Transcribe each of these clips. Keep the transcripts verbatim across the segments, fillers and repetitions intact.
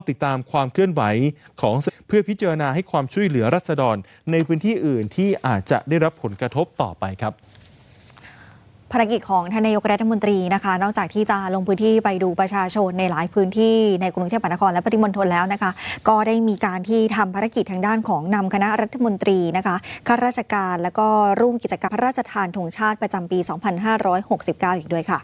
ติดตามความเคลื่อนไหวของเพื่อพิจารณาให้ความช่วยเหลือราษฎรในพื้นที่อื่นที่อาจจะได้รับผลกระทบต่อไปครับภารกิจของท่านนายกรัฐมนตรีนะคะนอกจากที่จะลงพื้นที่ไปดูประชาชนในหลายพื้นที่ในกรุงเทพมหานครและปริมณฑลแล้วนะคะก็ได้มีการที่ทำภารกิจทางด้านของนำคณะรัฐมนตรีนะคะข้าราชการและก็ร่วมกิจกรรมพระราชทานธงชาติประจำปี สองพันห้าร้อยหกสิบเก้า อีกด้วยค่ะ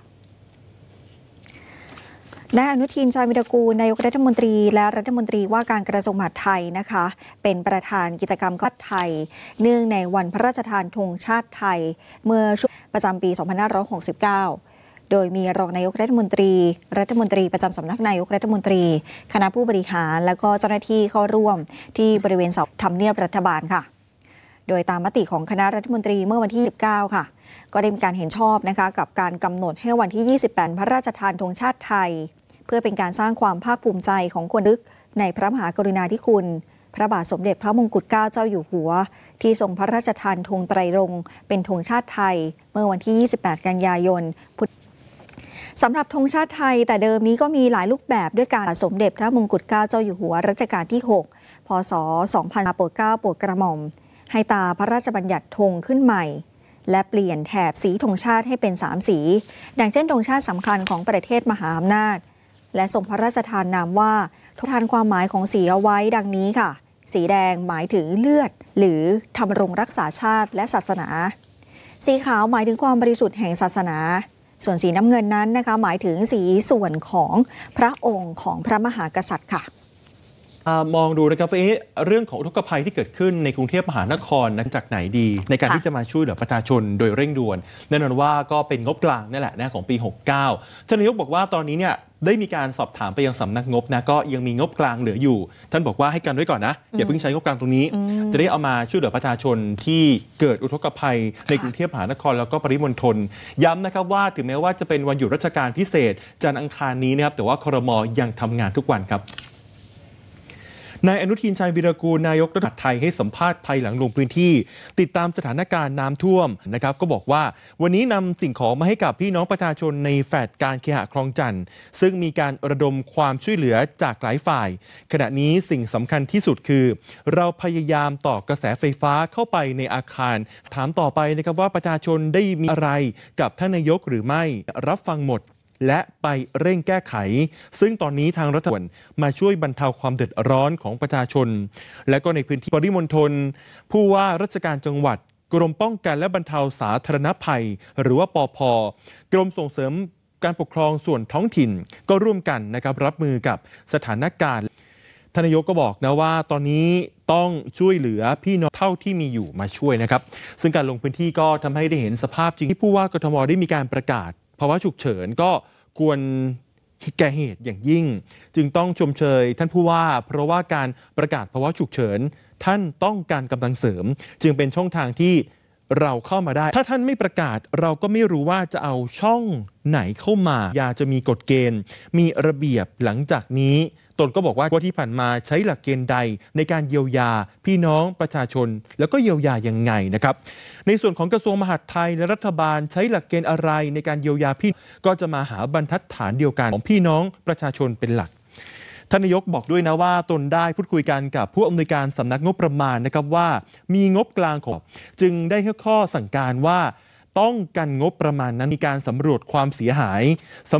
นายอนุทิน ชาญวิรากูลนายกรัฐมนตรีและรัฐมนตรีว่าการกระทรวงมหาดไทยนะคะเป็นประธานกิจกรรมชาติไทยเนื่องในวันพระราชทานธงชาติไทยเมื่อช่วงประจำปี สองพันห้าร้อยหกสิบเก้า โดยมีรองนายกรัฐมนตรีรัฐมนตรีประจำสำนักนายกรัฐมนตรีคณะผู้บริหารและก็เจ้าหน้าที่เข้าร่วมที่บริเวณทำเนียบรัฐบาลค่ะโดยตามมติของคณะรัฐมนตรีเมื่อวันที่ สิบเก้า ค่ะก็ได้มีการเห็นชอบนะคะกับการกำหนดให้วันที่ ยี่สิบแปด พระราชทานธงชาติไทยเพื่อเป็นการสร้างความภาคภูมิใจของคนนึกในพระมหากรุณาธิคุณพระบาทสมเด็จพระมงกุฎเกล้าเจ้าอยู่หัวที่ทรงพระราชทานธงไตรรงค์เป็นธงชาติไทยเมื่อวันที่ ยี่สิบแปด กันยายนสำหรับธงชาติไทยแต่เดิมนี้ก็มีหลายรูปแบบด้วยการสมเด็จพระมงกุฎเกล้าเจ้าอยู่หัวรัชกาลที่ หก พ.ศ. สองพัน โปรดเกล้าโปรดกระหม่อมให้ตาพระราชบัญญัติธงขึ้นใหม่และเปลี่ยนแถบสีธงชาติให้เป็นสามสีดังเช่นธงชาติสำคัญของประเทศมหาอำนาจและทรงพระราชทานนามว่าทดแทนความหมายของสีเอาไว้ดังนี้ค่ะสีแดงหมายถึงเลือดหรือทำรงรักษาชาติและศาสนาสีขาวหมายถึงความบริสุทธิ์แห่งศาสนาส่วนสีน้ำเงินนั้นนะคะหมายถึงสีส่วนของพระองค์ของพระมหากษัตริย์ค่ะมองดูนะครับว่าเรื่องของอุทกภัยที่เกิดขึ้นในกรุงเทพมหานครนั้นจากไหนดีในการที่จะมาช่วยเหลือประชาชนโดยเร่งด่วนแน่นอนว่าก็เป็นงบกลางนั่นแหละนะของปีหกสิบเก้าท่านนายกบอกว่าตอนนี้เนี่ยได้มีการสอบถามไปยังสำนักงบนะก็ยังมีงบกลางเหลืออยู่ท่านบอกว่าให้กันไว้ก่อนนะอย่าเพิ่งใช้งบกลางตรงนี้จะได้เอามาช่วยเหลือประชาชนที่เกิดอุทกภัยในกรุงเทพมหานครแล้วก็ปริมณฑลย้ำนะครับว่าถึงแม้ว่าจะเป็นวันหยุดราชการพิเศษจันทร์อังคารนี้นะครับแต่ว่าครม.ยังทำงานทุกวันครับนายอนุทิน ชาญวิรากูลนายกรัฐมนตรีไทยให้สัมภาษณ์ภายหลังลงพื้นที่ติดตามสถานการณ์น้ำท่วมนะครับก็บอกว่าวันนี้นำสิ่งของมาให้กับพี่น้องประชาชนในแฟลตการเคหะคลองจันทร์ซึ่งมีการระดมความช่วยเหลือจากหลายฝ่ายขณะนี้สิ่งสำคัญที่สุดคือเราพยายามต่อกระแสไฟฟ้าเข้าไปในอาคารถามต่อไปนะครับว่าประชาชนได้มีอะไรกับท่านนายกหรือไม่รับฟังหมดและไปเร่งแก้ไขซึ่งตอนนี้ทางรัฐบาลมาช่วยบรรเทาความเดือดร้อนของประชาชนและก็ในพื้นที่ปริมณฑลผู้ว่าราชการจังหวัดกรมป้องกันและบรรเทาสาธารณภัยหรือว่าปภ.กรมส่งเสริมการปกครองส่วนท้องถิ่นก็ร่วมกันนะครับรับมือกับสถานการณ์ท่านนายกก็บอกนะว่าตอนนี้ต้องช่วยเหลือพี่น้องเท่าที่มีอยู่มาช่วยนะครับซึ่งการลงพื้นที่ก็ทำให้ได้เห็นสภาพจริงที่ผู้ว่ากทม.ได้มีการประกาศภาวะฉุกเฉินก็ควรแก้เหตุอย่างยิ่งจึงต้องชมเชยท่านผู้ว่าเพราะว่าการประกาศภาวะฉุกเฉินท่านต้องการกำลังเสริมจึงเป็นช่องทางที่เราเข้ามาได้ถ้าท่านไม่ประกาศเราก็ไม่รู้ว่าจะเอาช่องไหนเข้ามายาจะมีกฎเกณฑ์มีระเบียบหลังจากนี้ตนก็บอกว่าที่ผ่านมาใช้หลักเกณฑ์ใดในการเยียวยาพี่น้องประชาชนแล้วก็เยียวยายังไงนะครับในส่วนของกระทรวงมหาดไทยและรัฐบาลใช้หลักเกณฑ์อะไรในการเยียวยาพี่ก็จะมาหาบรรทัดฐานเดียวกันของพี่น้องประชาชนเป็นหลักท่านนายกบอกด้วยนะว่าตนได้พูดคุยกันกับผู้อำนวยการสำนักงบประมาณนะครับว่ามีงบกลางของจึงได้ข้อสั่งการว่าต้องกันงบประมาณนั้นมีการสำรวจความเสียหาย